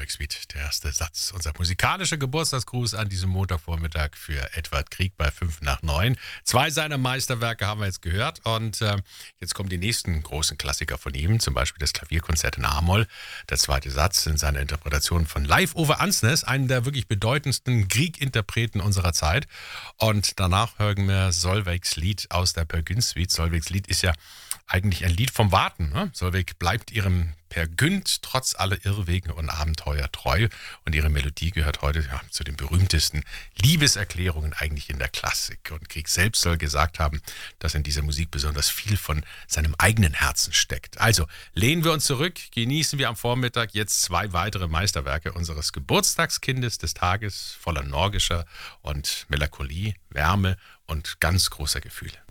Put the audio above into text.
Solveig Suite, der erste Satz. Unser musikalischer Geburtstagsgruß an diesem Montagvormittag für Edward Grieg bei 8:55. 2 seiner Meisterwerke haben wir jetzt gehört und jetzt kommen die nächsten großen Klassiker von ihm, zum Beispiel das Klavierkonzert in A-Moll. Der zweite Satz in seiner Interpretation von Leif Ove Andsnes, einen der wirklich bedeutendsten Grieg-Interpreten unserer Zeit. Und danach hören wir Solveigs Lied aus der Peer Gynt Suite. Solveigs Lied ist ja eigentlich ein Lied vom Warten. Ne? Solveig bleibt ihrem Peer Gynt trotz aller Irrwege und Abenteuer treu. Und ihre Melodie gehört heute zu den berühmtesten Liebeserklärungen eigentlich in der Klassik. Und Grieg selbst soll gesagt haben, dass in dieser Musik besonders viel von seinem eigenen Herzen steckt. Also lehnen wir uns zurück, genießen wir am Vormittag jetzt 2 weitere Meisterwerke unseres Geburtstagskindes des Tages, voller norgischer und Melancholie, Wärme und ganz großer Gefühle.